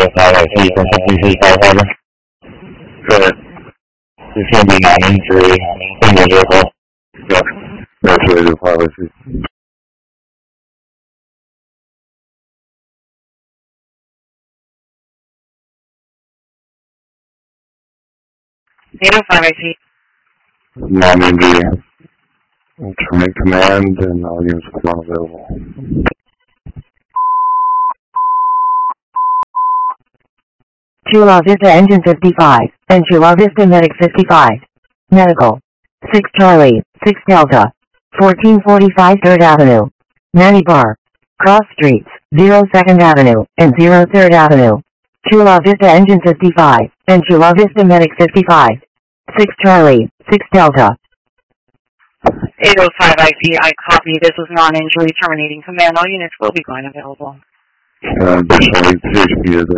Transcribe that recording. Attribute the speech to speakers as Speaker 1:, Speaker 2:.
Speaker 1: 805IT from CPC call over.
Speaker 2: Good.
Speaker 1: There's going to be non-injury in the vehicle.
Speaker 2: Yep. That's what I do, 5IT.
Speaker 3: 805 IT.
Speaker 2: Non-injury. Terminate command and all units will come unavailable.
Speaker 4: Chula Vista Engine 55, and Chula Vista Medic 55. Medical. 6 Charlie, 6 Delta. 1445 3rd Avenue. Manny Bar. Cross Streets, 0 2nd Avenue, and 0 3rd Avenue. Chula Vista Engine 55, and Chula Vista Medic 55. 6 Charlie, 6 Delta.
Speaker 3: 805 IT, I copy. This is non-injury terminating command. All units will be going available.
Speaker 2: Additionally, CHP is